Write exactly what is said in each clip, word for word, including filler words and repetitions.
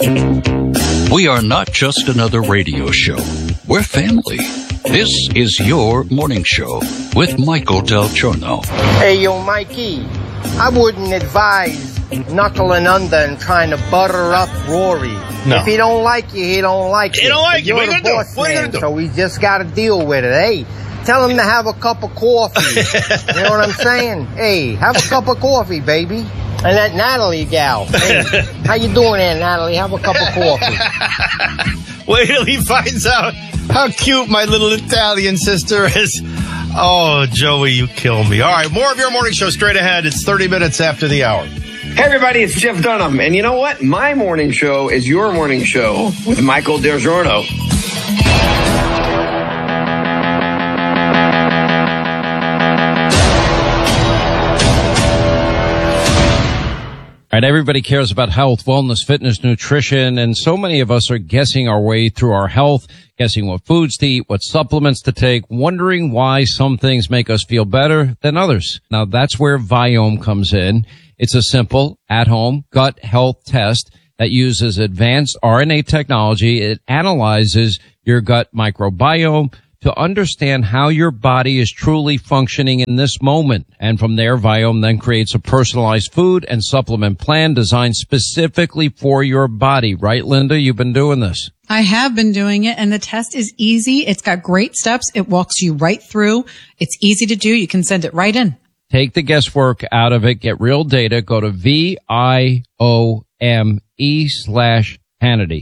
We are not just another radio show. We're family. This is your morning show with Michael Del Giorno. Hey, yo, Mikey, I wouldn't advise knuckling under and trying to butter up Rory. No. If he don't like you, he don't like you. He don't like you. You're What are you the gonna do? boss What are you man, gonna do? so we just got to deal with it. Hey, tell him to have a cup of coffee. You know what I'm saying? Hey, have a cup of coffee, baby. And that Natalie gal. Hey, how you doing there, Natalie? Have a cup of coffee. Wait till he finds out how cute my little Italian sister is. Oh, Joey, you kill me. All right, more of your morning show straight ahead. It's thirty minutes after the hour. Hey, everybody, it's Jeff Dunham. And you know what? My morning show is your morning show with Michael Del Giorno. All right, everybody cares about health, wellness, fitness, nutrition, and so many of us are guessing our way through our health, guessing what foods to eat, what supplements to take, wondering why some things make us feel better than others. Now, that's where Viome comes in. It's a simple, at-home gut health test that uses advanced R N A technology. It analyzes your gut microbiome to understand how your body is truly functioning in this moment. And from there, Viome then creates a personalized food and supplement plan designed specifically for your body. Right, Linda? You've been doing this. I have been doing it, and the test is easy. It's got great steps. It walks you right through. It's easy to do. You can send it right in. Take the guesswork out of it. Get real data. Go to V I O M E slash Hannity.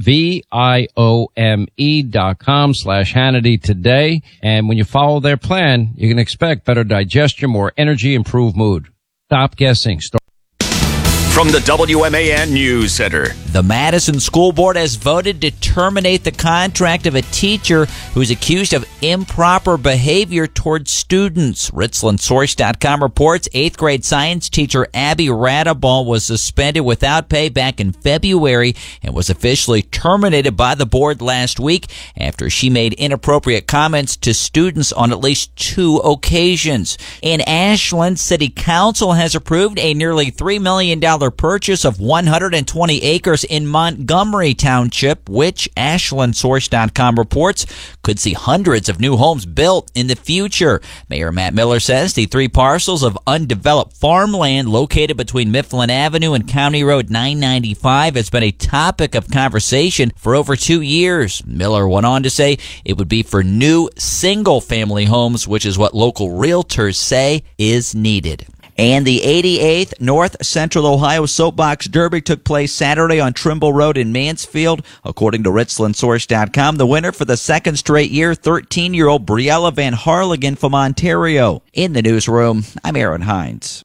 V-I-O-M-E dot com slash Hannity today. And when you follow their plan, you can expect better digestion, more energy, improved mood. Stop guessing. Start- From the W M A N News Center. The Madison School Board has voted to terminate the contract of a teacher who is accused of improper behavior towards students. Richland Source dot com reports eighth grade science teacher Abby Radaball was suspended without pay back in February and was officially terminated by the board last week after she made inappropriate comments to students on at least two occasions. In Ashland, City Council has approved a nearly three million dollars purchase of one hundred twenty acres in Montgomery Township, which Ashland Source dot com reports could see hundreds of new homes built in the future. Mayor Matt Miller says the three parcels of undeveloped farmland located between Mifflin Avenue and County Road nine ninety-five has been a topic of conversation for over two years. Miller went on to say it would be for new single-family homes, which is what local realtors say is needed. And the eighty-eighth North Central Ohio Soapbox Derby took place Saturday on Trimble Road in Mansfield. According to Richland Source dot com, the winner for the second straight year, thirteen-year-old Briella Van Harlingen from Ontario. In the newsroom, I'm Aaron Hines.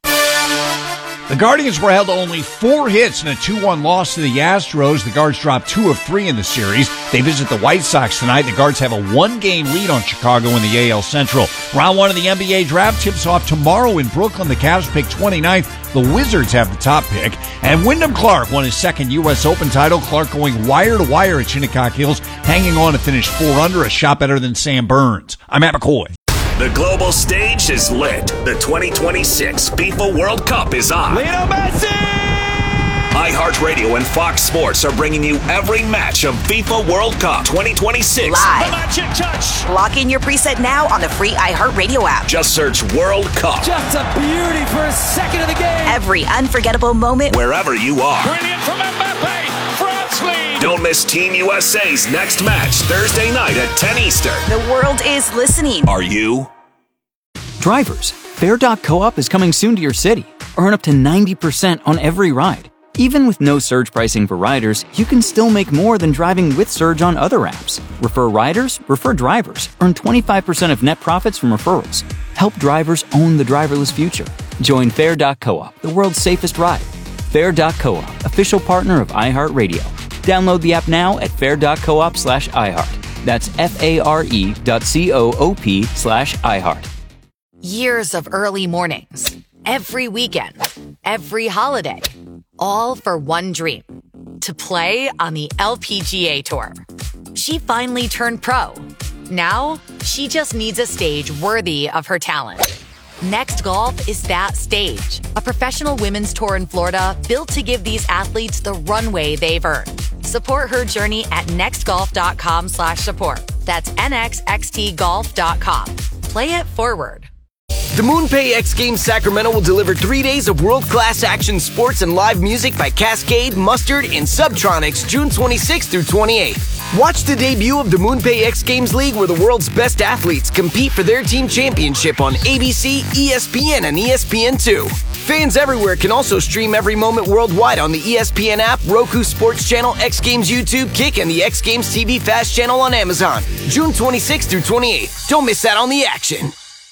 The Guardians were held to only four hits in a two one loss to the Astros. The Guards dropped two of three in the series. They visit the White Sox tonight. The Guards have a one-game lead on Chicago in the A L Central. Round one of the N B A draft tips off tomorrow in Brooklyn. The Cavs pick twenty-ninth. The Wizards have the top pick. And Wyndham Clark won his second U S Open title. Clark going wire-to-wire at Shinnecock Hills, hanging on to finish four under, a shot better than Sam Burns. I'm Matt McCoy. The global stage is lit. The twenty twenty-six FIFA World Cup is on. Lionel Messi! iHeartRadio and Fox Sports are bringing you every match of FIFA World Cup twenty twenty-six. Live. The magic touch. Lock in your preset now on the free iHeartRadio app. Just search World Cup. Just a beauty for a second of the game. Every unforgettable moment. Wherever you are. Brilliant from Mbappe. France lead. Don't miss Team U S A's next match Thursday night at ten Eastern. The world is listening. Are you? Drivers, Fair dot co-op is coming soon to your city. Earn up to ninety percent on every ride. Even with no surge pricing for riders, you can still make more than driving with Surge on other apps. Refer riders, refer drivers. Earn twenty-five percent of net profits from referrals. Help drivers own the driverless future. Join Fair dot co-op, the world's safest ride. Fair dot co-op, official partner of iHeartRadio. Download the app now at fair dot coop slash iHeart. That's F-A-R-E dot C-O-O-P slash iHeart. Years of early mornings, every weekend, every holiday, all for one dream, to play on the L P G A Tour. She finally turned pro. Now, she just needs a stage worthy of her talent. Next Golf is that stage, a professional women's tour in Florida built to give these athletes the runway they've earned. Support her journey at nextgolf.com slash support. That's nxxtgolf dot com. Play it forward. The MoonPay X Games Sacramento will deliver three days of world-class action sports and live music by Cascade, Mustard, and Subtronics June twenty-sixth through twenty-eighth. Watch the debut of the MoonPay X Games League, where the world's best athletes compete for their team championship on A B C, E S P N, and E S P N two. Fans everywhere can also stream every moment worldwide on the E S P N app, Roku Sports Channel, X Games YouTube, Kick, and the X Games T V Fast Channel on Amazon. June twenty-sixth through twenty-eighth. Don't miss out on the action.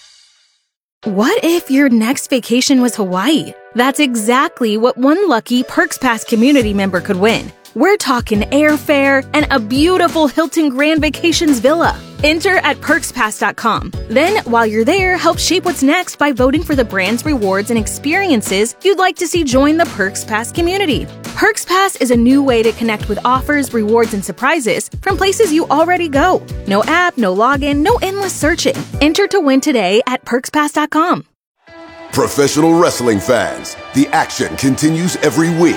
What if your next vacation was Hawaii? That's exactly what one lucky Perks Pass community member could win. We're talking airfare and a beautiful Hilton Grand Vacations villa. Enter at perks pass dot com. Then, while you're there, help shape what's next by voting for the brands, rewards, and experiences you'd like to see join the Perks Pass community. Perks Pass is a new way to connect with offers, rewards, and surprises from places you already go. No app, no login, no endless searching. Enter to win today at perks pass dot com. Professional wrestling fans, the action continues every week.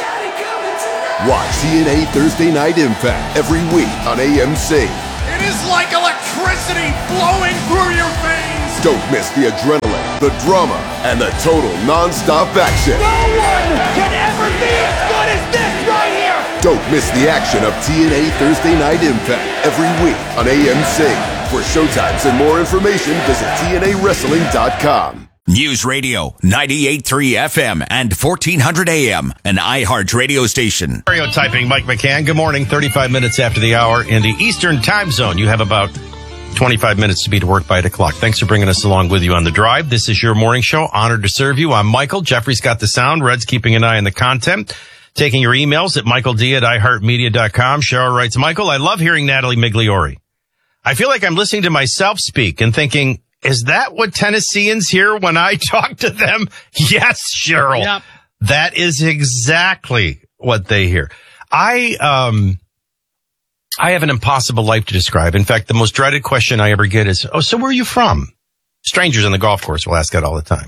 Watch T N A Thursday Night Impact every week on A M C. It is like electricity flowing through your veins. Don't miss the adrenaline, the drama, and the total non-stop action. No one can ever be as good as this right here. Don't miss the action of T N A Thursday Night Impact every week on A M C. For showtimes and more information, visit T N A wrestling dot com. News Radio, ninety-eight point three F M and fourteen hundred A M, an iHeart radio station. Stereotyping Mike McCann. Good morning. thirty-five minutes after the hour in the Eastern time zone. You have about twenty-five minutes to be to work by eight o'clock. Thanks for bringing us along with you on the drive. This is your morning show. Honored to serve you. I'm Michael. Jeffrey's got the sound. Red's keeping an eye on the content. Taking your emails at michael d at i heart media dot com. Cheryl writes, Michael, I love hearing Natalie Migliore. I feel like I'm listening to myself speak and thinking, is that what Tennesseans hear when I talk to them? Yes, Cheryl. Yep. That is exactly what they hear. I, um, I have an impossible life to describe. In fact, the most dreaded question I ever get is, oh, so where are you from? Strangers on the golf course will ask that all the time.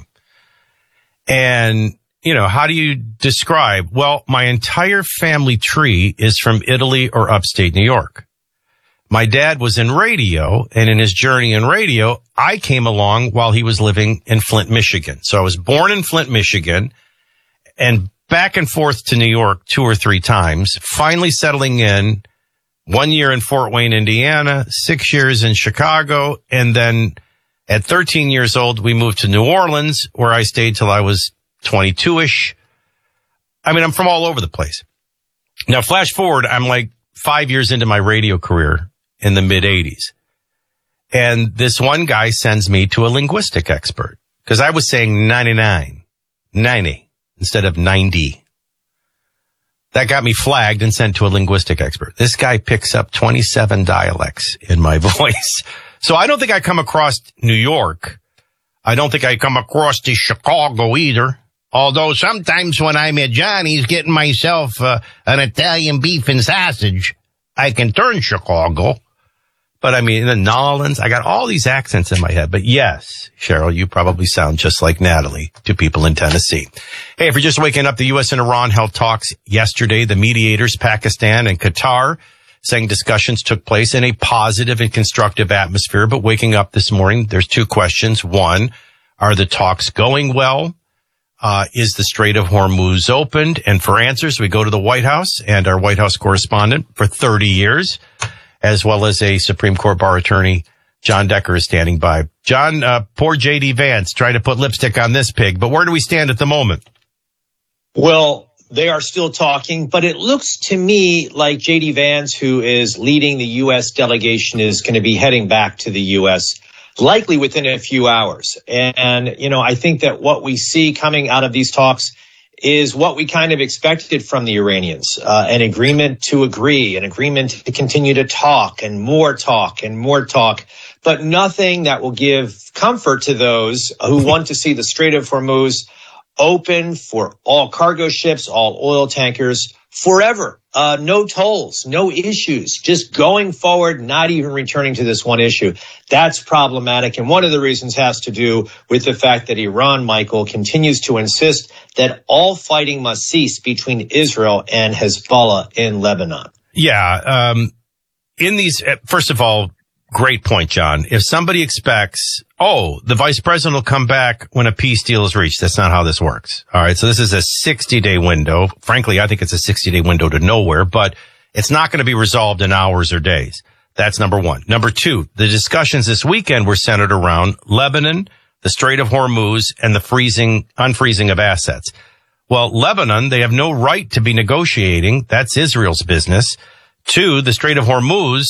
And, you know, how do you describe? Well, my entire family tree is from Italy or upstate New York. My dad was in radio, and in his journey in radio, I came along while he was living in Flint, Michigan. So I was born in Flint, Michigan, and back and forth to New York two or three times, finally settling in one year in Fort Wayne, Indiana, six years in Chicago, and then at thirteen years old, we moved to New Orleans, where I stayed till I was twenty-two-ish. I mean, I'm from all over the place. Now, flash forward, I'm like five years into my radio career in the mid eighties. And this one guy sends me to a linguistic expert because I was saying ninety-nine, ninety instead of ninety. That got me flagged and sent to a linguistic expert. This guy picks up twenty-seven dialects in my voice. So I don't think I come across New York. I don't think I come across to Chicago either. Although sometimes when I'm at Johnny's getting myself uh, an Italian beef and sausage, I can turn Chicago. But I mean, the Nolans, I got all these accents in my head. But yes, Cheryl, you probably sound just like Natalie to people in Tennessee. Hey, if you're just waking up, the U S and Iran held talks yesterday. The mediators, Pakistan and Qatar, saying discussions took place in a positive and constructive atmosphere. But waking up this morning, there's two questions. One, are the talks going well? Uh, is the Strait of Hormuz opened? And for answers, we go to the White House and our White House correspondent for thirty years, as well as a Supreme Court bar attorney, John Decker, is standing by. John, uh, poor J D Vance trying to put lipstick on this pig, but where do we stand at the moment? Well, they are still talking, but it looks to me like J D Vance, who is leading the U S delegation, is going to be heading back to the U S likely within a few hours. And, you know, I think that what we see coming out of these talks is what we kind of expected from the Iranians, uh, an agreement to agree, an agreement to continue to talk and more talk and more talk, but nothing that will give comfort to those who want to see the Strait of Hormuz open for all cargo ships, all oil tankers forever. Uh, no tolls, no issues, just going forward, not even returning to this one issue. That's problematic. And one of the reasons has to do with the fact that Iran, Michael, continues to insist that all fighting must cease between Israel and Hezbollah in Lebanon. Yeah. Um, in these, first of all, great point, John. If somebody expects, oh, the vice president will come back when a peace deal is reached, that's not how this works. All right. So this is a sixty day window. Frankly, I think it's a sixty day window to nowhere, but it's not going to be resolved in hours or days. That's number one. Number two, the discussions this weekend were centered around Lebanon, the Strait of Hormuz, and the freezing, unfreezing of assets. Well, Lebanon, they have no right to be negotiating. That's Israel's business. Two, the Strait of Hormuz,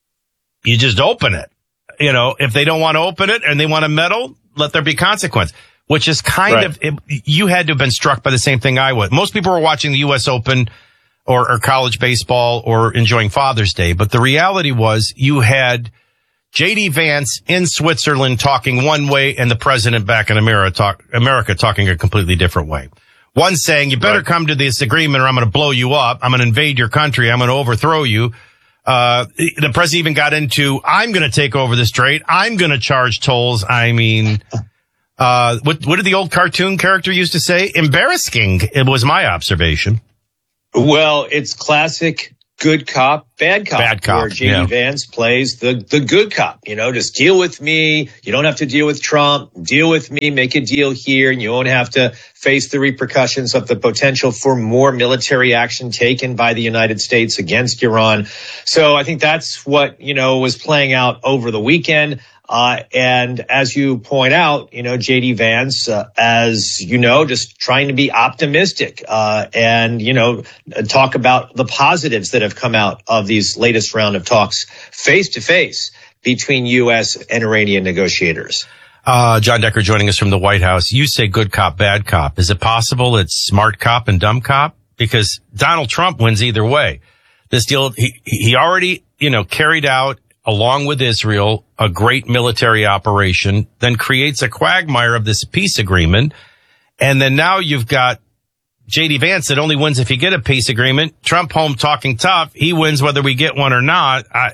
you just open it. You know, if they don't want to open it and they want to meddle, let there be consequence, which is kind right. of, it, you had to have been struck by the same thing I was. Most people were watching the U S Open or, or college baseball or enjoying Father's Day. But the reality was you had J D Vance in Switzerland talking one way and the president back in America, talk, America talking a completely different way. One saying, you better right. come to this agreement or I'm going to blow you up. I'm going to invade your country. I'm going to overthrow you. Uh, the president even got into, I'm going to take over the strait. I'm going to charge tolls. I mean, uh, what, what did the old cartoon character used to say? Embarrassing. It was my observation. Well, it's classic good cop, bad cop. Bad cop. Where J D yeah. Vance plays the, the good cop. You know, just deal with me. You don't have to deal with Trump. Deal with me. Make a deal here. And you won't have to face the repercussions of the potential for more military action taken by the United States against Iran. So I think that's what, you know, was playing out over the weekend. Uh, and as you point out, you know, J D Vance, uh, as you know, just trying to be optimistic, uh, and, you know, talk about the positives that have come out of these latest round of talks face to face between U S and Iranian negotiators. Uh, John Decker joining us from the White House. You say good cop, bad cop. Is it possible it's smart cop and dumb cop? Because Donald Trump wins either way. This deal, he, he already, you know, carried out, along with Israel, a great military operation, then creates a quagmire of this peace agreement. And then now you've got J D Vance that only wins if you get a peace agreement. Trump home talking tough. He wins whether we get one or not. I,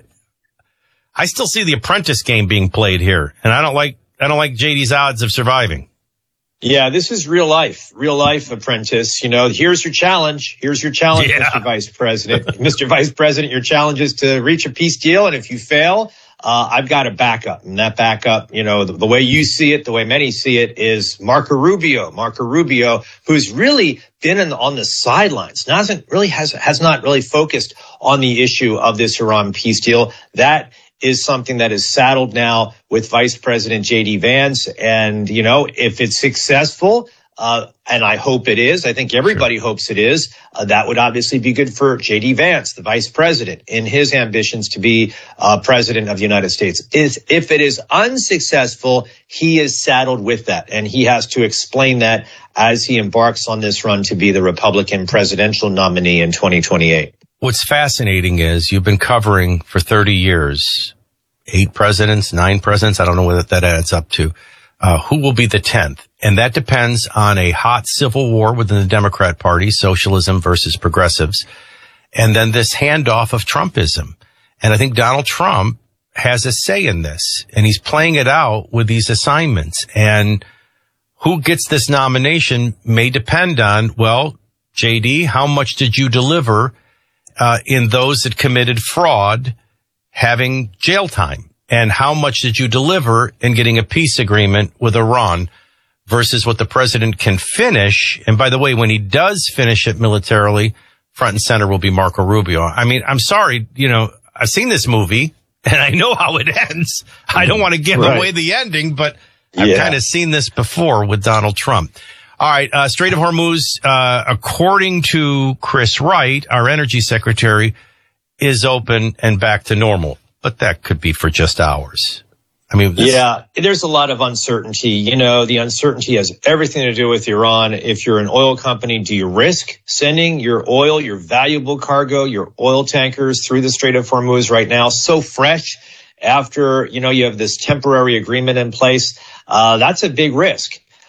I still see the apprentice game being played here. And I don't like, I don't like J D's odds of surviving. Yeah, this is real life, real life apprentice. You know, here's your challenge. Here's your challenge, yeah. Mister Vice President. Mister Vice President, your challenge is to reach a peace deal. And if you fail, uh, I've got a backup. And that backup, you know, the, the way you see it, the way many see it, is Marco Rubio. Marco Rubio, who's really been in, on the sidelines, hasn't really has has not really focused on the issue of this Iran peace deal. That is something that is saddled now with Vice President J D Vance. And, you know, if it's successful, uh, and I hope it is, I think everybody sure. hopes it is, uh, that would obviously be good for J D Vance, the Vice President, in his ambitions to be uh, President of the United States. Is, if it is unsuccessful, he is saddled with that, and he has to explain that as he embarks on this run to be the Republican presidential nominee in twenty twenty-eight. What's fascinating is you've been covering for thirty years, eight presidents, nine presidents. I don't know what that adds up to. Uh, who will be the tenth? And that depends on a hot civil war within the Democrat Party, socialism versus progressives. And then this handoff of Trumpism. And I think Donald Trump has a say in this, and he's playing it out with these assignments. And who gets this nomination may depend on, well, J D, how much did you deliver Uh, in those that committed fraud having jail time? And how much did you deliver in getting a peace agreement with Iran versus what the president can finish? And by the way, when he does finish it militarily, front and center will be Marco Rubio. I mean, I'm sorry, you know, I've seen this movie and I know how it ends. I don't want to give right. away the ending, but I've yeah. kind of seen this before with Donald Trump. All right, uh, Strait of Hormuz, uh, according to Chris Wright, our energy secretary, is open and back to normal. But that could be for just hours. I mean, this- yeah, there's a lot of uncertainty. You know, the uncertainty has everything to do with Iran. If you're an oil company, do you risk sending your oil, your valuable cargo, your oil tankers through the Strait of Hormuz right now, so fresh after, you know, you have this temporary agreement in place? Uh, that's a big risk.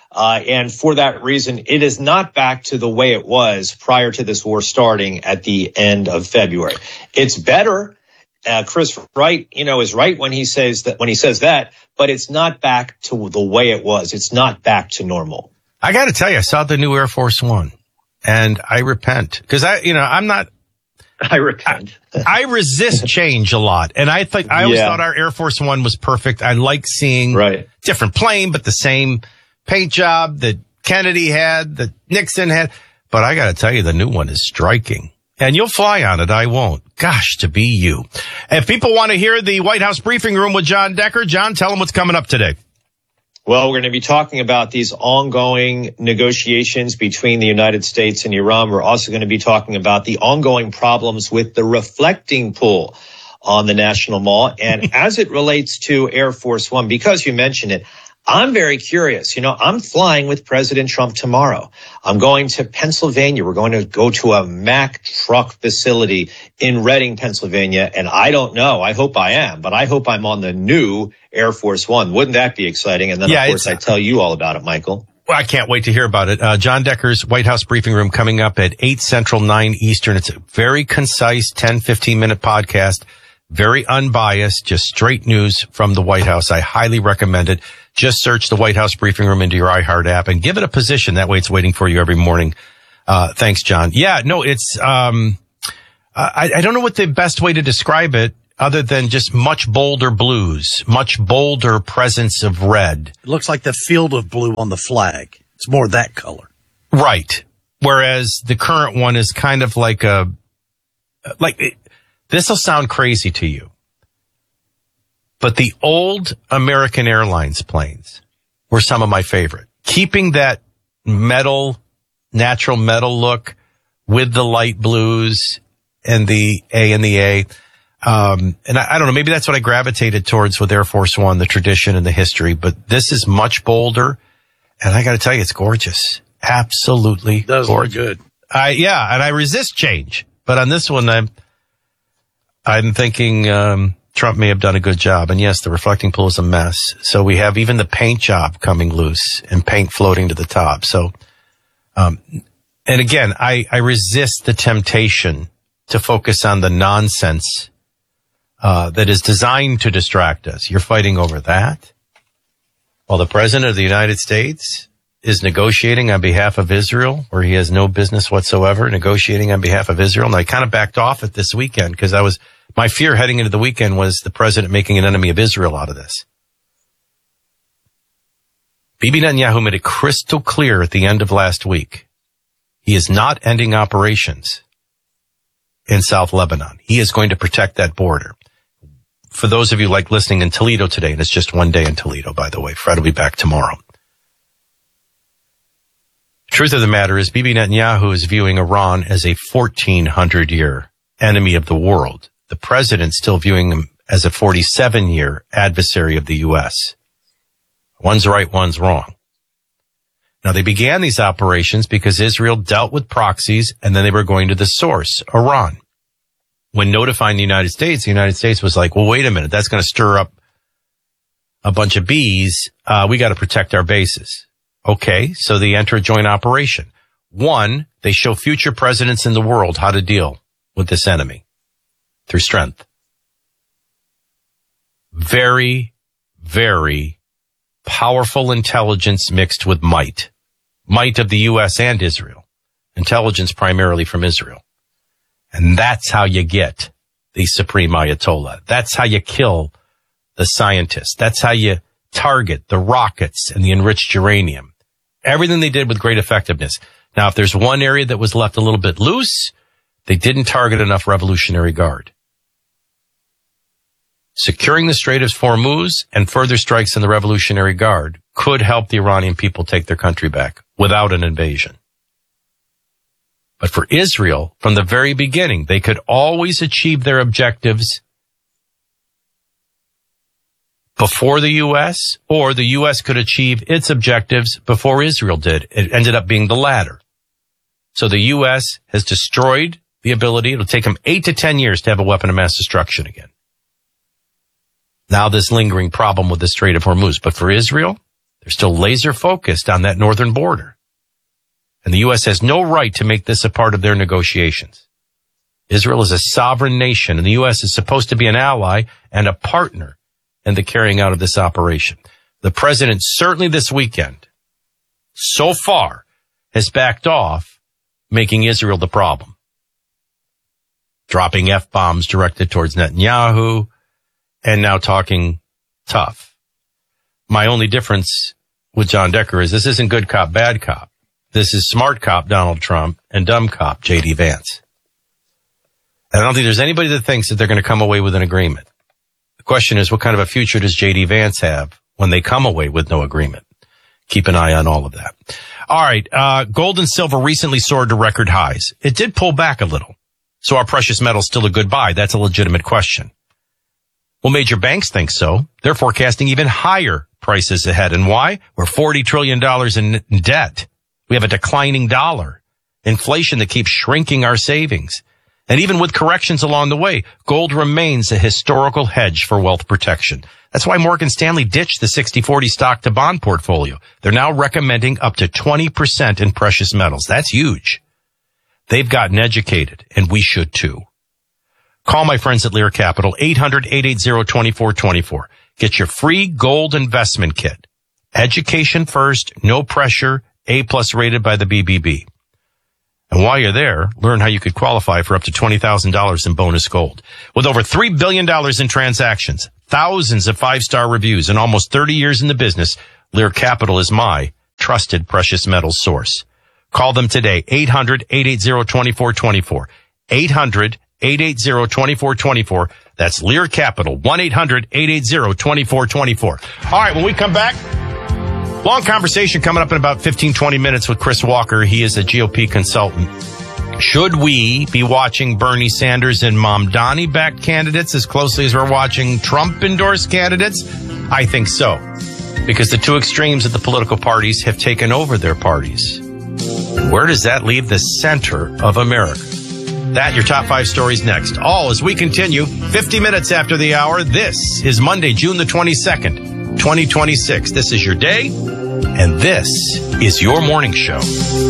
Uh, and for that reason, it is not back to the way it was prior to this war starting at the end of February. It's better. Uh, Chris Wright, you know, is right when he says that, when he says that, but it's not back to the way it was. It's not back to normal. I got to tell you, I saw the new Air Force One and I repent because I, you know, I'm not, I repent. I, I resist change a lot. And I think, I always Yeah. thought our Air Force One was perfect. I like seeing Right. different plane, but the same paint job that Kennedy had, that Nixon had. But I got to tell you, the new one is striking. And you'll fly on it. I won't. Gosh, to be you. If people want to hear the White House briefing room with John Decker, John, tell them what's coming up today. Well, we're going to be talking about these ongoing negotiations between the United States and Iran. We're also going to be talking about the ongoing problems with the reflecting pool on the National Mall. And as it relates to Air Force One, because you mentioned it, I'm very curious. You know, I'm flying with President Trump tomorrow. I'm going to Pennsylvania. We're going to go to a Mack truck facility in Reading, Pennsylvania. And I don't know. I hope I am, but I hope I'm on the new Air Force One. Wouldn't that be exciting? And then, Yeah, of course, I it's- tell you all about it, Michael. Well, I can't wait to hear about it. Uh, John Decker's White House briefing room coming up at eight Central, nine Eastern. It's a very concise ten, fifteen minute podcast. Very unbiased, just straight news from the White House. I highly recommend it. Just search the White House briefing room into your iHeart app and give it a position. That way it's waiting for you every morning. Uh, thanks, John. Yeah, no, it's, um, I, I don't know what the best way to describe it other than just much bolder blues, much bolder presence of red. It looks like the field of blue on the flag. It's more that color. Right. Whereas the current one is kind of like a, like, it, this will sound crazy to you, but the old American Airlines planes were some of my favorite. Keeping that metal, natural metal look with the light blues and the A and the A. Um, and I, I don't know, maybe that's what I gravitated towards with Air Force One, the tradition and the history, but this is much bolder. And I got to tell you, it's gorgeous. Absolutely Does gorgeous. look good. I, yeah, and I resist change, but on this one, I'm, I'm thinking, um, Trump may have done a good job. And yes, the reflecting pool is a mess. So we have even the paint job coming loose and paint floating to the top. So, um, and again, I, I resist the temptation to focus on the nonsense, uh, that is designed to distract us. You're fighting over that while the president of the United States is negotiating on behalf of Israel, where he has no business whatsoever negotiating on behalf of Israel. And I kind of backed off it this weekend because I was, my fear heading into the weekend was the president making an enemy of Israel out of this. Bibi Netanyahu made it crystal clear at the end of last week. He is not ending operations in South Lebanon. He is going to protect that border. For those of you like listening in Toledo today, and it's just one day in Toledo, by the way, Fred will be back tomorrow. Truth of the matter is Bibi Netanyahu is viewing Iran as a fourteen hundred year enemy of the world. The president's still viewing him as a forty-seven year adversary of the U S. One's right, one's wrong. Now, they began these operations because Israel dealt with proxies and then they were going to the source, Iran. When notifying the United States, the United States was like, well, wait a minute, that's going to stir up a bunch of bees. Uh, we got to protect our bases. Okay, so they enter a joint operation. One, they show future presidents in the world how to deal with this enemy through strength. Very, very powerful intelligence mixed with might. Might of the U S and Israel. Intelligence primarily from Israel. And that's how you get the Supreme Ayatollah. That's how you kill the scientists. That's how you target the rockets and the enriched uranium. Everything they did with great effectiveness. Now, if there's one area that was left a little bit loose, they didn't target enough Revolutionary Guard. Securing the Strait of Hormuz and further strikes in the Revolutionary Guard could help the Iranian people take their country back without an invasion. But for Israel, from the very beginning, they could always achieve their objectives before the U S, or the U S could achieve its objectives before Israel did. It ended up being the latter. So the U S has destroyed the ability. It'll take them eight to ten years to have a weapon of mass destruction again. Now this lingering problem with the Strait of Hormuz. But for Israel, They're still laser focused on that northern border. And the U S has no right to make this a part of their negotiations. Israel is a sovereign nation, and the U S is supposed to be an ally and a partner in the carrying out of this operation. The president certainly this weekend, so far, has backed off making Israel the problem. Dropping F-bombs directed towards Netanyahu, and now talking tough. My only difference with John Decker is this isn't good cop, bad cop. This is smart cop Donald Trump and dumb cop J D Vance. And I don't think there's anybody that thinks that they're going to come away with an agreement. The question is, what kind of a future does J D Vance have when they come away with no agreement? Keep an eye on all of that. All right. Uh, gold and silver recently soared to record highs. It did pull back a little. So are precious metals still a good buy? That's a legitimate question. Well, major banks think so. They're forecasting even higher prices ahead. And why? We're forty trillion dollars in debt. We have a declining dollar, inflation that keeps shrinking our savings. And even with corrections along the way, gold remains a historical hedge for wealth protection. That's why Morgan Stanley ditched the sixty forty stock to bond portfolio. They're now recommending up to twenty percent in precious metals. That's huge. They've gotten educated, and we should too. Call my friends at Lear Capital, eight hundred, eight eight zero, two four two four. Get your free gold investment kit. Education first, no pressure, A-plus rated by the B B B. And while you're there, learn how you could qualify for up to twenty thousand dollars in bonus gold. With over three billion dollars in transactions, thousands of five-star reviews, and almost thirty years in the business, Lear Capital is my trusted precious metals source. Call them today, eight hundred, eight eight zero, two four two four. eight hundred, eight eight zero, two four two four. That's Lear Capital, one eight hundred, eight eight zero, two four two four. All right, when we come back, long conversation coming up in about fifteen, twenty minutes with Chris Walker. He is a G O P consultant. Should we be watching Bernie Sanders and Mamdani-backed candidates as closely as we're watching Trump-endorsed candidates? I think so, because the two extremes of the political parties have taken over their parties. Where does that leave the center of America? That, your top five stories next. All as we continue, fifty minutes after the hour. This is Monday, June the twenty-second, twenty twenty-six. This is your day, and this is your morning show.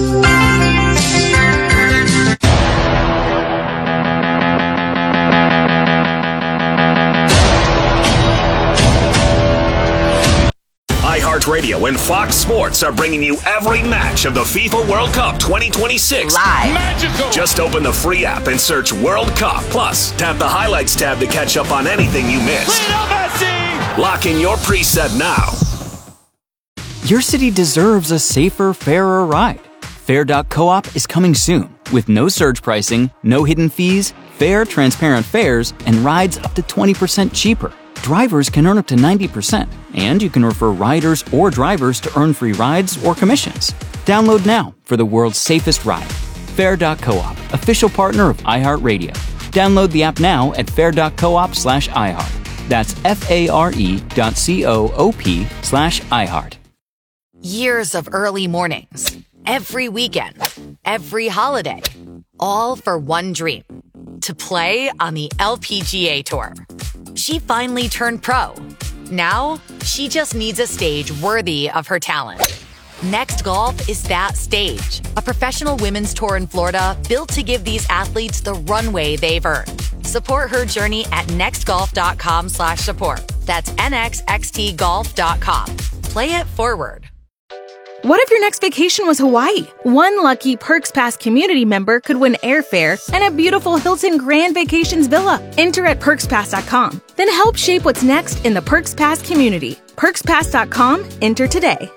iHeartRadio and Fox Sports are bringing you every match of the FIFA World Cup twenty twenty-six. Live. Magical. Just open the free app and search World Cup. Plus, tap the highlights tab to catch up on anything you missed. Lock in your preset now. Your city deserves a safer, fairer ride. Fair dot coop is coming soon with no surge pricing, no hidden fees, fair, transparent fares, and rides up to twenty percent cheaper. Drivers can earn up to ninety percent, and you can refer riders or drivers to earn free rides or commissions. Download now for the world's safest ride. Fair dot coop, official partner of iHeartRadio. Download the app now at fair dot coop slash iHeart. That's F-A-R-E dot C-O-O-P slash iHeart. Years of early mornings, every weekend, every holiday, all for one dream, to play on the L P G A Tour. She finally turned pro. Now, she just needs a stage worthy of her talent. Next Golf is that stage, a professional women's tour in Florida built to give these athletes the runway they've earned. Support her journey at nextgolf.com slash support. That's N X X T golf dot com. Play it forward. What if your next vacation was Hawaii? One lucky Perks Pass community member could win airfare and a beautiful Hilton Grand Vacations villa. Enter at perks pass dot com. Then help shape what's next in the Perks Pass community. perks pass dot com. Enter today.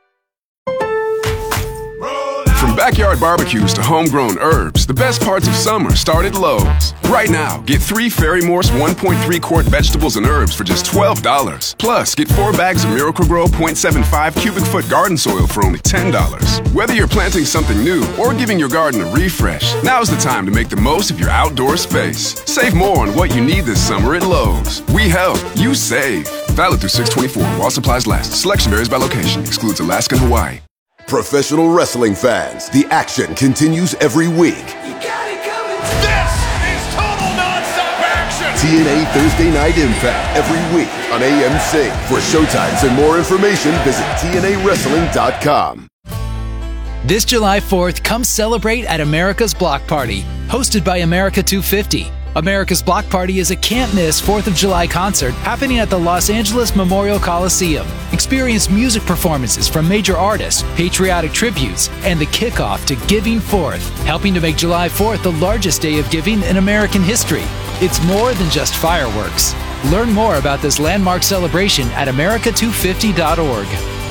From backyard barbecues to homegrown herbs, the best parts of summer start at Lowe's. Right now, get three Fairy Morse one point three quart vegetables and herbs for just twelve dollars. Plus, get four bags of Miracle-Gro zero point seven five cubic foot garden soil for only ten dollars. Whether you're planting something new or giving your garden a refresh, now's the time to make the most of your outdoor space. Save more on what you need this summer at Lowe's. We help, you save. Valid through six twenty-four while supplies last. Selection varies by location. Excludes Alaska and Hawaii. Professional wrestling fans, the action continues every week. You got it coming. This is total nonstop action. T N A Thursday Night Impact every week on A M Sync. For showtimes and more information, visit T N A wrestling dot com. This July fourth, come celebrate at America's Block Party, hosted by America two fifty. America's Block Party is a can't-miss fourth of July concert happening at the Los Angeles Memorial Coliseum. Experience music performances from major artists, patriotic tributes, and the kickoff to Giving Fourth, helping to make July fourth the largest day of giving in American history. It's more than just fireworks. Learn more about this landmark celebration at America two fifty dot org.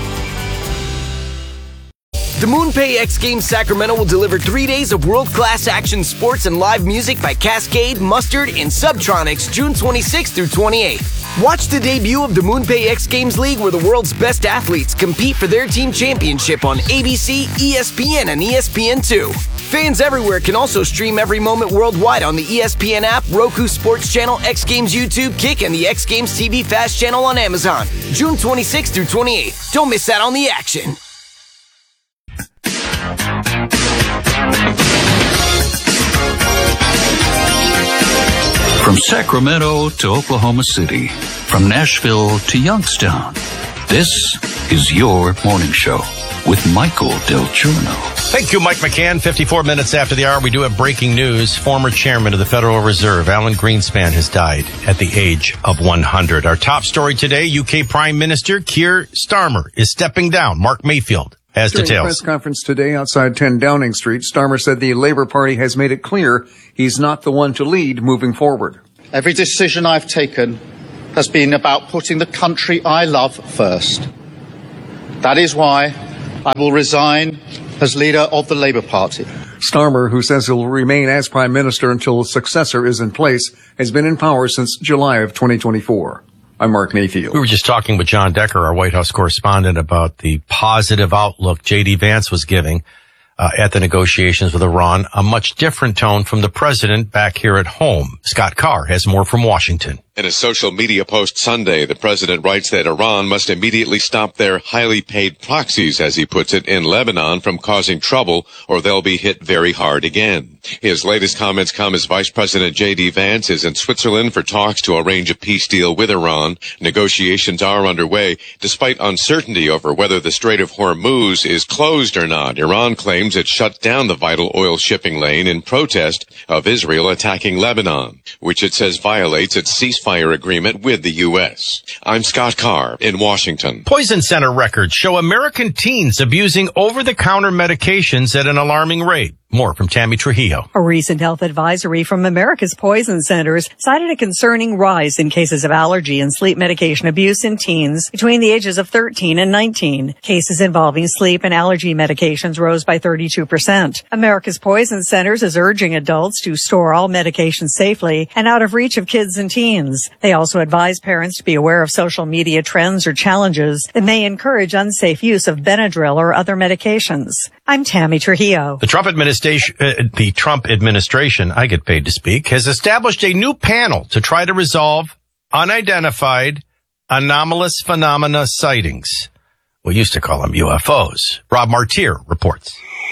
The MoonPay X Games Sacramento will deliver three days of world-class action sports and live music by Cascade, Mustard, and Subtronics June twenty-sixth through twenty-eighth. Watch the debut of the MoonPay X Games League, where the world's best athletes compete for their team championship on A B C, E S P N, and E S P N two. Fans everywhere can also stream every moment worldwide on the E S P N app, Roku Sports Channel, X Games YouTube, Kick, and the X Games T V Fast Channel on Amazon. June twenty-sixth through twenty-eighth. Don't miss out on the action. From Sacramento to Oklahoma City, from Nashville to Youngstown, this is your morning show with Michael Del Giorno. Thank you, Mike McCann. fifty-four minutes after the hour, we do have breaking news. Former chairman of the Federal Reserve, Alan Greenspan, has died at the age of one hundred. Our top story today, U K Prime Minister Keir Starmer is stepping down. Mark Mayfield has During details. During a press conference today outside ten Downing Street, Starmer said the Labour Party has made it clear he's not the one to lead moving forward. Every decision I've taken has been about putting the country I love first. That is why I will resign as leader of the Labour Party. Starmer, who says he'll remain as Prime Minister until a successor is in place, has been in power since July of twenty twenty-four. I'm Mark Mayfield. We were just talking with John Decker, our White House correspondent, about the positive outlook J D Vance was giving uh, at the negotiations with Iran, a much different tone from the president back here at home. Scott Carr has more from Washington. In a social media post Sunday, the president writes that Iran must immediately stop their highly paid proxies, as he puts it, in Lebanon from causing trouble, or they'll be hit very hard again. His latest comments come as Vice President J D Vance is in Switzerland for talks to arrange a peace deal with Iran. Negotiations are underway, despite uncertainty over whether the Strait of Hormuz is closed or not. Iran claims it shut down the vital oil shipping lane in protest of Israel attacking Lebanon, which it says violates its ceasefire Fire agreement with the U S. I'm Scott Carr in Washington. Poison Center records show American teens abusing over-the-counter medications at an alarming rate. More from Tammy Trujillo. A recent health advisory from America's Poison Centers cited a concerning rise in cases of allergy and sleep medication abuse in teens between the ages of thirteen and nineteen. Cases involving sleep and allergy medications rose by thirty-two percent. America's Poison Centers is urging adults to store all medications safely and out of reach of kids and teens. They also advise parents to be aware of social media trends or challenges that may encourage unsafe use of Benadryl or other medications. I'm Tammy Trujillo. The Trump administration Uh, the Trump administration, I get paid to speak, has established a new panel to try to resolve unidentified anomalous phenomena sightings. We used to call them U F Os. Rob Martier reports.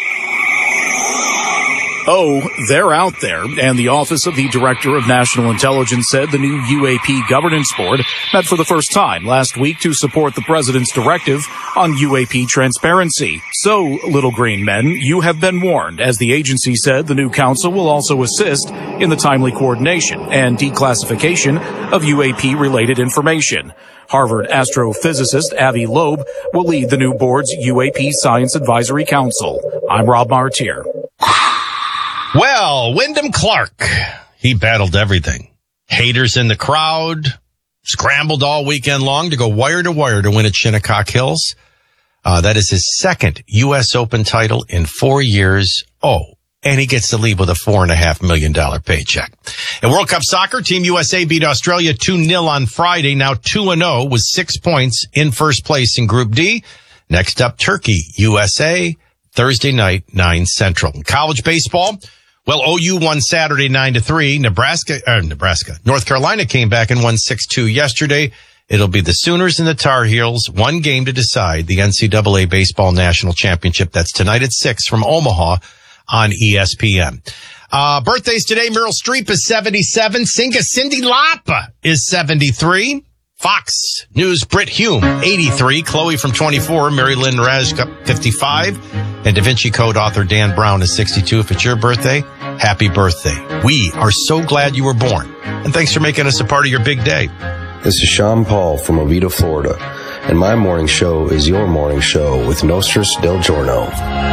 Oh, they're out there, and the Office of the Director of National Intelligence said the new U A P Governance Board met for the first time last week to support the president's directive on U A P transparency. So, little green men, you have been warned, as the agency said the new council will also assist in the timely coordination and declassification of U A P-related information. Harvard astrophysicist Avi Loeb will lead the new board's U A P Science Advisory Council. I'm Rob Martier. Well, Wyndham Clark, he battled everything. Haters in the crowd, scrambled all weekend long to go wire to wire to win at Shinnecock Hills. Uh, that is his second U S Open title in four years. Oh, and he gets to leave with a four and a half million dollar paycheck. In World Cup soccer, Team U S A beat Australia two nil on Friday, now two and oh with six points in first place in Group D. Next up, Turkey, U S A, Thursday night, nine Central. In college baseball, well, O U won Saturday nine to three. Nebraska, uh, Nebraska, North Carolina came back and won six two yesterday. It'll be the Sooners and the Tar Heels, one game to decide the N C double A Baseball National Championship. That's tonight at six from Omaha on E S P N. Uh, birthdays today, Meryl Streep is seventy-seven. Singer Cyndi Lauper is seventy-three. Fox News Brit Hume, eighty-three. Chloe from twenty-four. Mary Lynn Rajka, fifty-five. And Da Vinci Code author Dan Brown is sixty-two. If it's your birthday, happy birthday. We are so glad you were born. And thanks for making us a part of your big day. This is Sean Paul from Oviedo, Florida. And my morning show is your morning show with Nostris Del Giorno.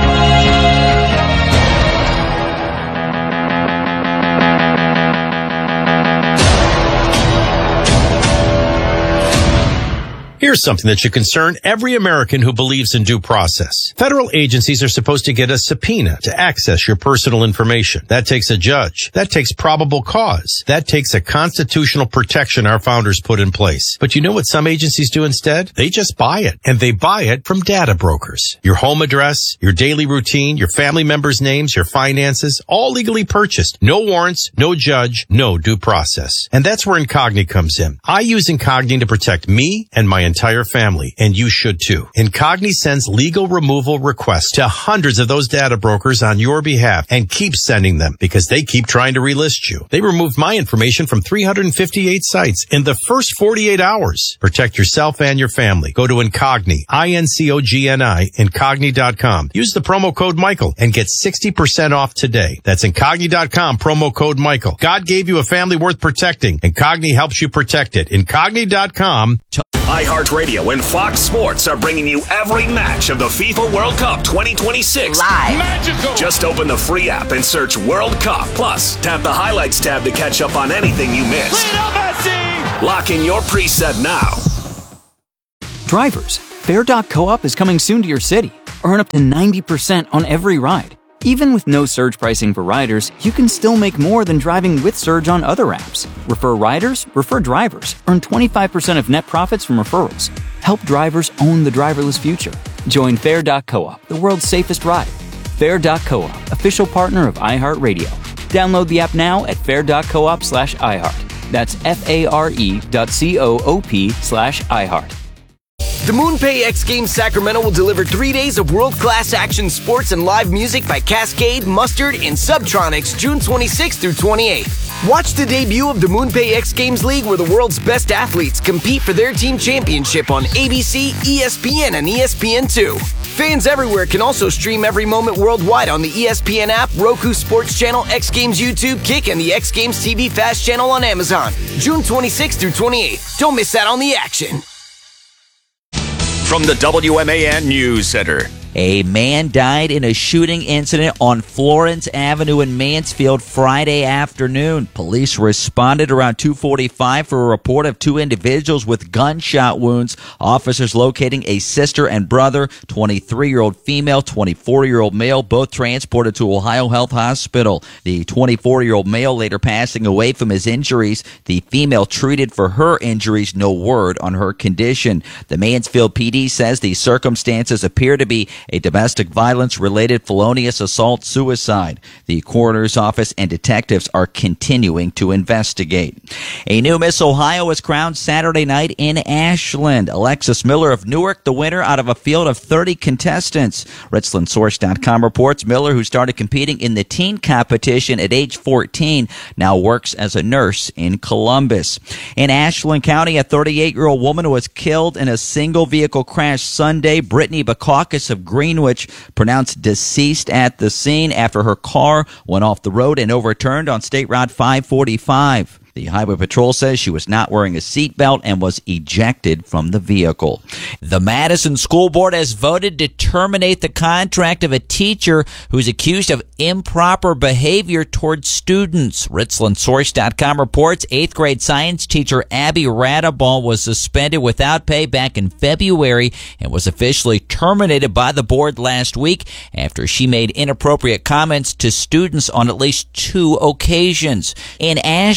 Here's something that should concern every American who believes in due process. Federal agencies are supposed to get a subpoena to access your personal information. That takes a judge. That takes probable cause. That takes a constitutional protection our founders put in place. But you know what some agencies do instead? They just buy it. And they buy it from data brokers. Your home address, your daily routine, your family members' names, your finances, all legally purchased. No warrants, no judge, no due process. And that's where Incogni comes in. I use Incogni to protect me and my entire family, and you should too. Incogni sends legal removal requests to hundreds of those data brokers on your behalf and keeps sending them because they keep trying to relist you. They removed my information from three hundred fifty-eight sites in the first forty-eight hours. Protect yourself and your family. Go to Incogni, I N C O G N I, Incogni dot com. Use the promo code Michael and get sixty percent off today. That's Incogni dot com, promo code Michael. God gave you a family worth protecting. Incogni helps you protect it. Incogni dot com. iHeartRadio and Fox Sports are bringing you every match of the FIFA World Cup twenty twenty-six. Live. Magical. Just open the free app and search World Cup. Plus, tap the highlights tab to catch up on anything you missed. Lock in your preset now. Drivers, Fair dot Co-op is coming soon to your city. Earn up to ninety percent on every ride. Even with no surge pricing for riders, you can still make more than driving with Surge on other apps. Refer riders, refer drivers. Earn twenty-five percent of net profits from referrals. Help drivers own the driverless future. Join Fair dot Co-op, the world's safest ride. Fair dot Co-op, official partner of iHeartRadio. Download the app now at fair dot coop slash iHeart. That's F-A-R-E dot C-O-O-P slash iHeart. The MoonPay X Games Sacramento will deliver three days of world-class action sports and live music by Cascade, Mustard, and Subtronics June twenty-sixth through twenty-eighth. Watch the debut of the MoonPay X Games League where the world's best athletes compete for their team championship on A B C, E S P N, and E S P N two. Fans everywhere can also stream every moment worldwide on the E S P N app, Roku Sports Channel, X Games YouTube, Kick, and the X Games T V Fast Channel on Amazon. June twenty-sixth through twenty-eighth. Don't miss out on the action. From the W M A N News Center. A man died in a shooting incident on Florence Avenue in Mansfield Friday afternoon. Police responded around two forty-five for a report of two individuals with gunshot wounds. Officers locating a sister and brother, twenty-three-year-old female, twenty-four-year-old male, both transported to Ohio Health Hospital. The twenty-four-year-old male later passing away from his injuries. The female treated for her injuries, no word on her condition. The Mansfield P D says the circumstances appear to be a domestic violence-related felonious assault suicide. The coroner's office and detectives are continuing to investigate. A new Miss Ohio was crowned Saturday night in Ashland. Alexis Miller of Newark, the winner out of a field of thirty contestants. Richland Source dot com reports Miller, who started competing in the teen competition at age fourteen, now works as a nurse in Columbus. In Ashland County, a thirty-eight-year-old woman was killed in a single-vehicle crash Sunday. Brittany Bakakis of Greenwich pronounced deceased at the scene after her car went off the road and overturned on State Route five forty-five. The Highway Patrol says she was not wearing a seatbelt and was ejected from the vehicle. The Madison School Board has voted to terminate the contract of a teacher who's accused of improper behavior towards students. Richland Source dot com reports eighth grade science teacher Abby Radaball was suspended without pay back in February and was officially terminated by the board last week after she made inappropriate comments to students on at least two occasions. In Ashland,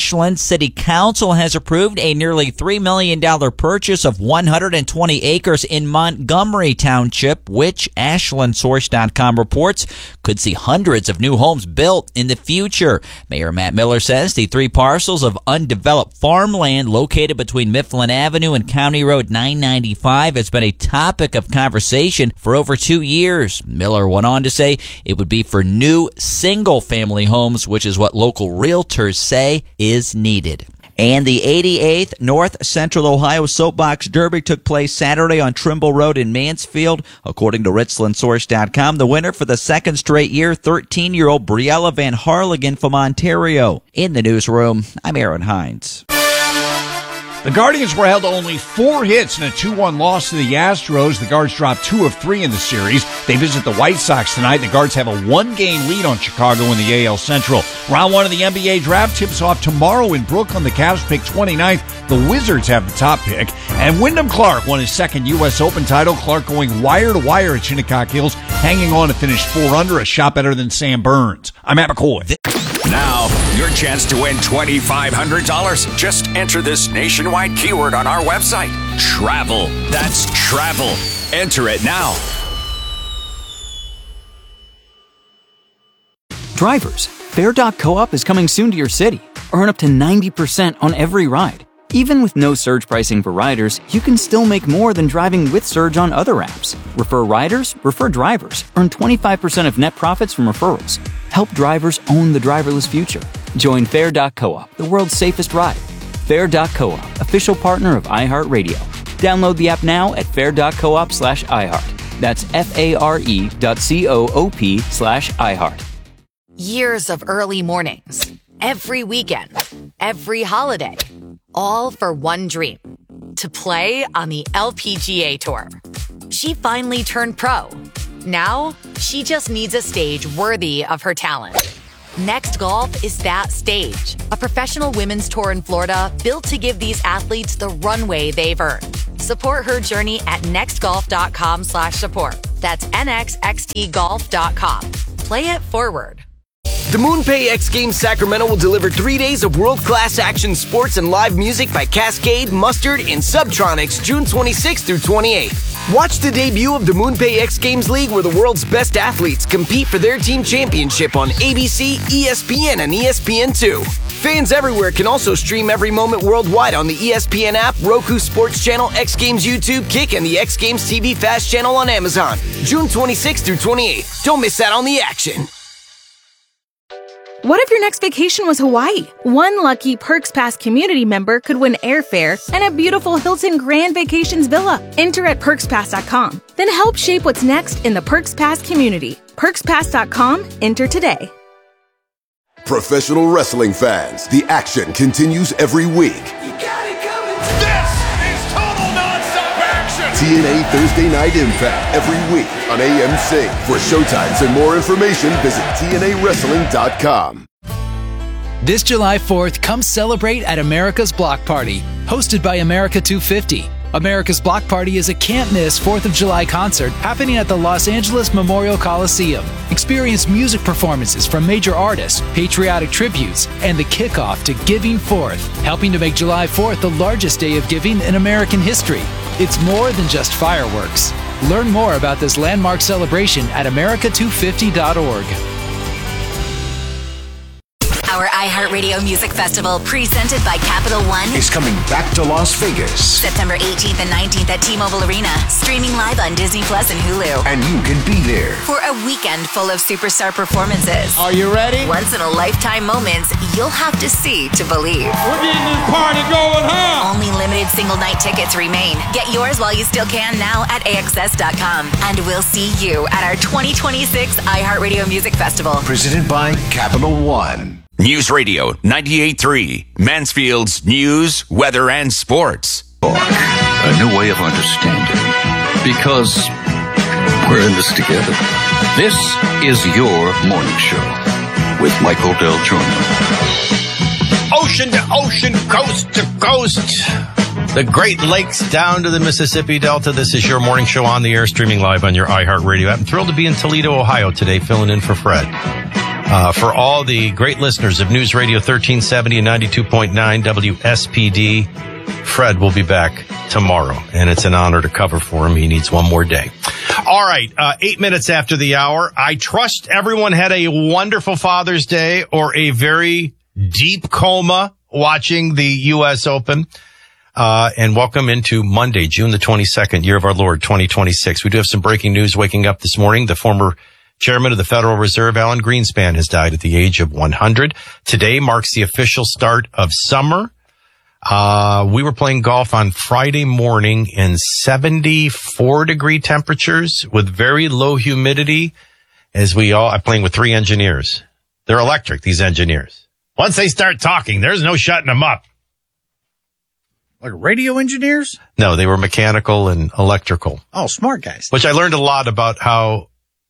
City Council has approved a nearly three million dollars purchase of one hundred twenty acres in Montgomery Township, which Ashland Source dot com reports could see hundreds of new homes built in the future. Mayor Matt Miller says the three parcels of undeveloped farmland located between Mifflin Avenue and County Road nine ninety-five has been a topic of conversation for over two years. Miller went on to say it would be for new single-family homes, which is what local realtors say is needed. And the eighty-eighth North Central Ohio Soapbox Derby took place Saturday on Trimble Road in Mansfield. According to Richland Source dot com, the winner for the second straight year, thirteen-year-old Briella Van Harlingen from Ontario. In the newsroom, I'm Aaron Hines. The Guardians were held to only four hits in a two one loss to the Astros. The Guards dropped two of three in the series. They visit the White Sox tonight. The Guards have a one-game lead on Chicago in the A L Central. Round one of the N B A draft tips off tomorrow in Brooklyn. The Cavs pick twenty-ninth. The Wizards have the top pick. And Wyndham Clark won his second U S Open title. Clark going wire-to-wire at Shinnecock Hills, hanging on to finish four under, a shot better than Sam Burns. I'm Matt McCoy. Now, your chance to win twenty-five hundred dollars. Just enter this nationwide keyword on our website. Travel. That's travel. Enter it now. Drivers, Fare dot co-op is coming soon to your city. Earn up to ninety percent on every ride. Even with no surge pricing for riders, you can still make more than driving with surge on other apps. Refer riders, refer drivers. Earn twenty-five percent of net profits from referrals. Help drivers own the driverless future. Join Fare dot co-op, the world's safest ride. Fare dot co-op, official partner of iHeartRadio. Download the app now at fare dot coop slash iHeart. That's F-A-R-E dot C-O-O-P slash iHeart. Years of early mornings, every weekend, every holiday, all for one dream, to play on the L P G A Tour. She finally turned pro. Now, she just needs a stage worthy of her talent. Next Golf is that stage, a professional women's tour in Florida built to give these athletes the runway they've earned. Support her journey at nextgolf.com slash support. That's N X X T golf dot com. Play it forward. The MoonPay X Games Sacramento will deliver three days of world-class action sports and live music by Cascade, Mustard, and Subtronics June twenty-sixth through twenty-eighth. Watch the debut of the MoonPay X Games League, where the world's best athletes compete for their team championship on A B C, E S P N, and E S P N two. Fans everywhere can also stream every moment worldwide on the E S P N app, Roku Sports Channel, X Games YouTube, Kick, and the X Games T V Fast Channel on Amazon. June twenty-sixth through twenty-eighth. Don't miss out on the action. What if your next vacation was Hawaii? One lucky Perks Pass community member could win airfare and a beautiful Hilton Grand Vacations villa. Enter at perks pass dot com. Then help shape what's next in the Perks Pass community. perks pass dot com. Enter today. Professional wrestling fans, the action continues every week. This is total nonstop action! T N A Thursday Night Impact every week on A M C. For showtimes and more information, visit T N A wrestling dot com. This July fourth, come celebrate at America's Block Party, hosted by America two fifty. America's Block Party is a can't-miss fourth of July concert happening at the Los Angeles Memorial Coliseum. Experience music performances from major artists, patriotic tributes, and the kickoff to Giving Fourth, helping to make July fourth the largest day of giving in American history. It's more than just fireworks. Learn more about this landmark celebration at america two fifty dot org. Our iHeartRadio Music Festival, presented by Capital One, is coming back to Las Vegas. September eighteenth and nineteenth at T-Mobile Arena, streaming live on Disney Plus and Hulu. And you can be there for a weekend full of superstar performances. Are you ready? Once-in-a-lifetime moments you'll have to see to believe. We're getting this party going, huh? Only limited single-night tickets remain. Get yours while you still can now at A X S dot com. And we'll see you at our twenty twenty-six iHeartRadio Music Festival. Presented by Capital One. News Radio ninety-eight point three, Mansfield's news, weather, and sports. A new way of understanding. Because we're in this together. This is your morning show with Michael Del Giorno. Ocean to ocean, coast to coast. The Great Lakes down to the Mississippi Delta. This is your morning show on the air, streaming live on your iHeartRadio app. I'm thrilled to be in Toledo, Ohio today, filling in for Fred. Uh, for all the great listeners of News Radio thirteen seventy and ninety-two point nine W S P D, Fred will be back tomorrow, and it's an honor to cover for him. He needs one more day. All right, uh, eight minutes after the hour. I trust everyone had a wonderful Father's Day or a very deep coma watching the U S Open. Uh, and welcome into Monday, June the twenty-second, year of our Lord, twenty twenty-six. We do have some breaking news waking up this morning. The former Chairman of the Federal Reserve, Alan Greenspan, has died at the age of one hundred. Today marks the official start of summer. Uh, we were playing golf on Friday morning in seventy-four degree temperatures with very low humidity as we all, I'm playing with three engineers. They're electric, these engineers. Once they start talking, there's no shutting them up. Like radio engineers? No, they were mechanical and electrical. Oh, smart guys. Which I learned a lot about how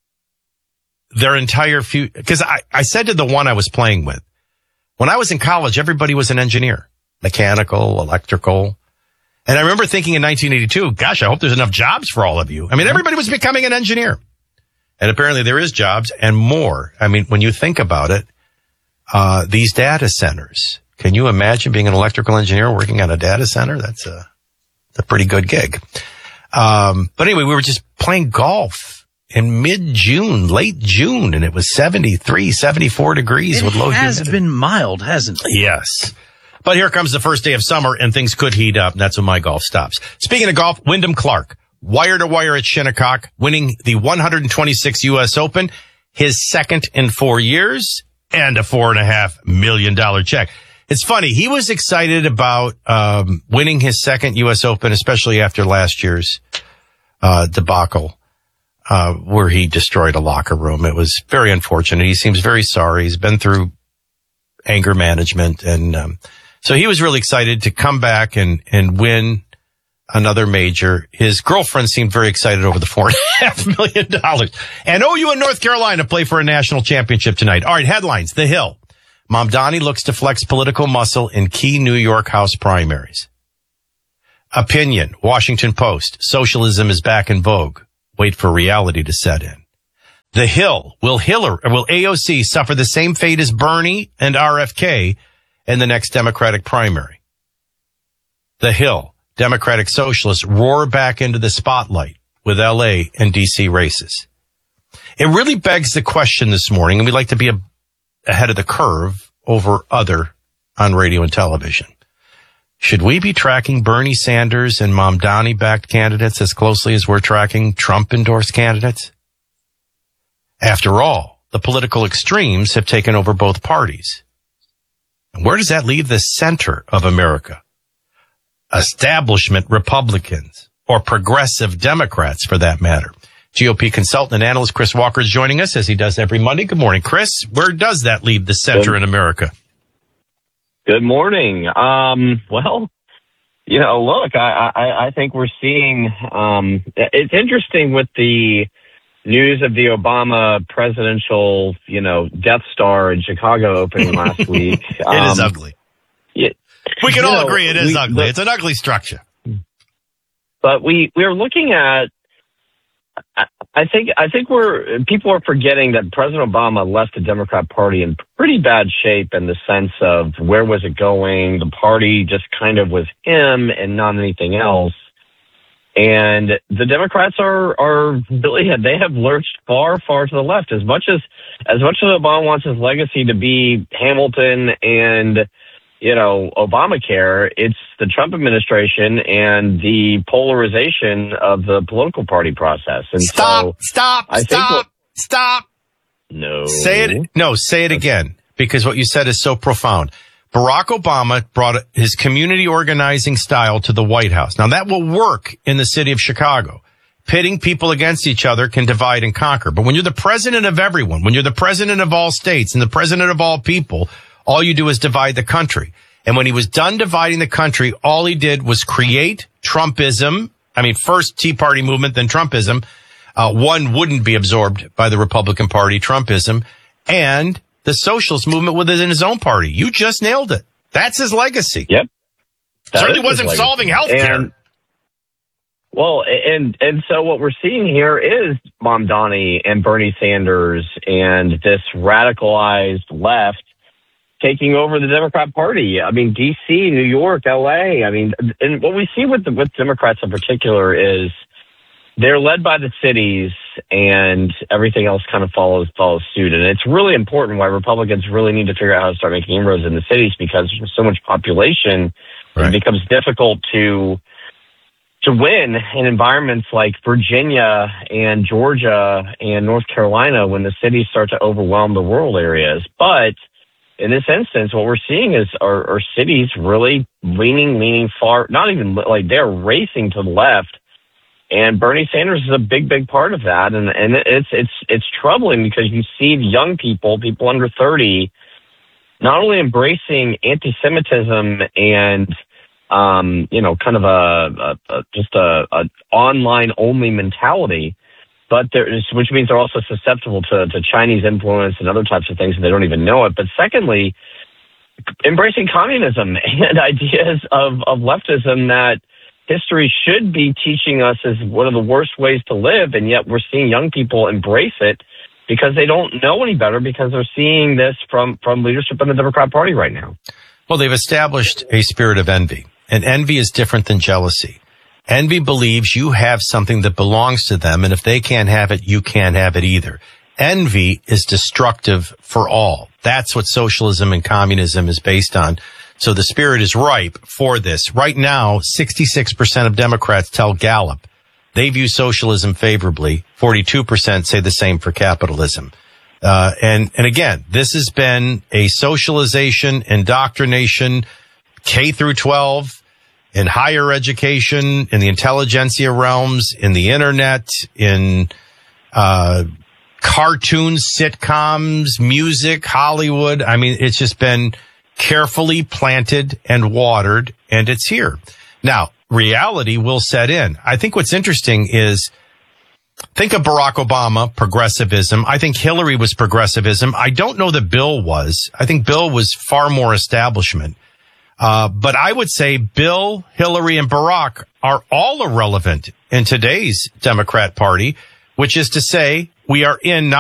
their entire future, because I, I said to the one I was playing with, when I was in college, everybody was an engineer, mechanical, electrical. And I remember thinking in nineteen eighty-two, gosh, I hope there's enough jobs for all of you. I mean, everybody was becoming an engineer. And apparently there is jobs and more. I mean, when you think about it, uh, these data centers, can you imagine being an electrical engineer working on a data center? That's a, that's a pretty good gig. Um, but anyway, we were just playing golf in mid-June, late June, and it was seventy-three, seventy-four degrees it with low humidity. It has humidity. been mild, hasn't it? Yes. But here comes the first day of summer, and things could heat up, and that's when my golf stops. Speaking of golf, Wyndham Clark, wire-to-wire at Shinnecock, winning the one hundred twenty-sixth U S Open, his second in four years, and a four and a half million dollar check. It's funny, he was excited about um winning his second U S Open, especially after last year's uh debacle. Uh, where he destroyed a locker room. It was very unfortunate. He seems very sorry. He's been through anger management. And, um, so he was really excited to come back and, and win another major. His girlfriend seemed very excited over the four and a half million dollars. And O U and North Carolina play for a national championship tonight. All right, headlines. The Hill. Mamdani looks to flex political muscle in key New York House primaries. Opinion. Washington Post. Socialism is back in vogue. Wait for reality to set in. The Hill. Will Hillary, or will A O C suffer the same fate as Bernie and R F K in the next Democratic primary? The Hill. Democratic Socialists roar back into the spotlight with L A and D C races. It really begs the question this morning, and we'd like to be a, ahead of the curve over other on radio and television. Should we be tracking Bernie Sanders and Mamdani-backed candidates as closely as we're tracking Trump-endorsed candidates? After all, the political extremes have taken over both parties. And where does that leave the center of America? Establishment Republicans, or progressive Democrats for that matter. G O P consultant and analyst Chris Walker is joining us as he does every Monday. Good morning, Chris. Where does that leave the center Good. in America? Good morning. Um, well, you know, look, I, I, I think we're seeing, um, it's interesting with the news of the Obama presidential, you know, Death Star in Chicago opening last week. It um, is ugly. Yeah, we can all know, agree it is we, ugly. But, it's an ugly structure. But we, we're looking at, I think I think we're people are forgetting that President Obama left the Democrat Party in pretty bad shape in the sense of where was it going? The party just kind of was him and not anything else. And the Democrats are are really they have lurched far far to the left. As much as as much as Obama wants his legacy to be Hamilton and, you know, Obamacare, it's the Trump administration and the polarization of the political party process. And stop, so stop, I stop, think stop. No. Say it. No, say it again, because what you said is so profound. Barack Obama brought his community organizing style to the White House. Now that will work in the city of Chicago. Pitting people against each other can divide and conquer. But when you're the president of everyone, when you're the president of all states and the president of all people, all you do is divide the country. And when he was done dividing the country, all he did was create Trumpism. I mean, first Tea Party movement, then Trumpism. Uh, one wouldn't be absorbed by the Republican Party, Trumpism, and the socialist movement within his own party. You just nailed it. That's his legacy. Yep. That Certainly wasn't solving health care. Well, and and so what we're seeing here is Mamdani and Bernie Sanders and this radicalized left taking over the Democrat Party. I mean, D C, New York, L A. I mean, and what we see with the, with Democrats in particular is they're led by the cities, and everything else kind of follows follows suit. And it's really important why Republicans really need to figure out how to start making inroads in the cities, because there's so much population, right. It becomes difficult to to win in environments like Virginia and Georgia and North Carolina when the cities start to overwhelm the rural areas. But in this instance, what we're seeing is our, our cities really leaning, leaning far, not even like they're racing to the left. And Bernie Sanders is a big, big part of that. And, and it's, it's, it's troubling because you see young people, people under thirty, not only embracing anti-Semitism and, um, you know, kind of a, a, a just a, a online only mentality, but there is, which means they're also susceptible to, to Chinese influence and other types of things, and they don't even know it. But secondly, embracing communism and ideas of, of leftism that history should be teaching us is one of the worst ways to live, and yet we're seeing young people embrace it because they don't know any better, because they're seeing this from, from leadership in the Democrat Party right now. Well, they've established a spirit of envy, and envy is different than jealousy. Envy believes you have something that belongs to them, and if they can't have it, you can't have it either. Envy is destructive for all. That's what socialism and communism is based on. So the spirit is ripe for this. Right now, sixty-six percent of Democrats tell Gallup they view socialism favorably. forty-two percent say the same for capitalism. Uh, and, and again, this has been a socialization, indoctrination, K through twelve, in higher education, in the intelligentsia realms, in the internet, in, uh, cartoons, sitcoms, music, Hollywood. I mean, it's just been carefully planted and watered, and it's here. Now, reality will set in. I think what's interesting is, think of Barack Obama, progressivism. I think Hillary was progressivism. I don't know that Bill was. I think Bill was far more establishment. Uh, but I would say Bill, Hillary, and Barack are all irrelevant in today's Democrat Party, which is to say we are in not